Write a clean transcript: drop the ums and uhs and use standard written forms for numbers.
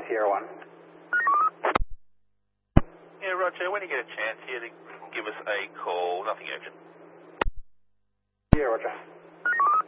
Sierra 1. Yeah, Roger, when you get a chance here, give us a call. Nothing urgent. Yeah, Roger.